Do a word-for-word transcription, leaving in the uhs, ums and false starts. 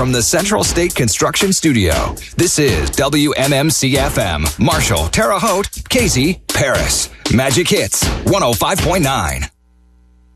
from the Central State Construction Studio. This is W M M C F M, Marshall, Terre Haute, Casey, Paris. Magic Hits, one oh five point nine.